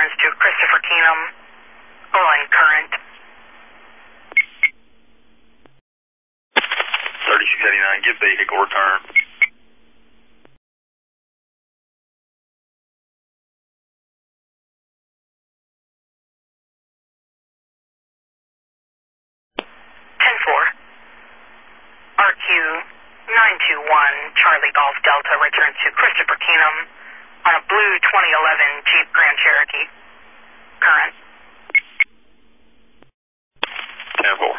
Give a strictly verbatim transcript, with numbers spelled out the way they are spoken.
returns to Christopher Keenum on current. thirty-six eighty-nine, give vehicle return. ten four. R Q nine two one, Charlie Golf Delta returns to Christopher Keenum on a blue twenty eleven Jeep Grand Cherokee. Current. ten four.